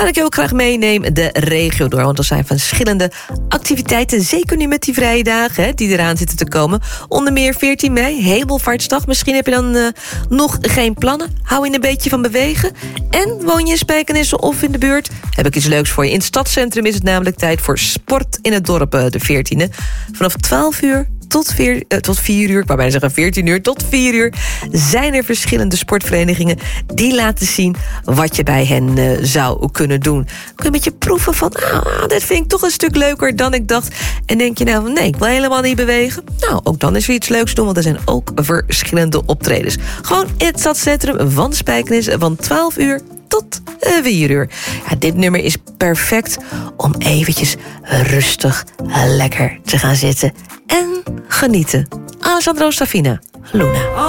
Laat ik je ook graag meenemen de regio door. Want er zijn verschillende activiteiten. Zeker nu met die vrije dagen die eraan zitten te komen. Onder meer 14 mei, Hemelvaartsdag. Misschien heb je dan nog geen plannen. Hou je een beetje van bewegen. En woon je in Spijkenisse of in de buurt? Heb ik iets leuks voor je. In het stadscentrum is het namelijk tijd voor sport in het dorp de 14e. Vanaf 12 uur tot 4 uur, ik wou bijna zeggen 14 uur tot 4 uur... zijn er verschillende sportverenigingen die laten zien wat je bij hen zou kunnen doen. Kun je een beetje proeven van, dit vind ik toch een stuk leuker dan ik dacht. En denk je nou van, nee, ik wil helemaal niet bewegen. Nou, ook dan is er iets leuks doen, want er zijn ook verschillende optredens. Gewoon in het stadscentrum van Spijkenisse van 12 uur tot 4 uur. Ja, dit nummer is perfect om eventjes rustig lekker te gaan zitten en genieten. Alessandro Safina, Luna.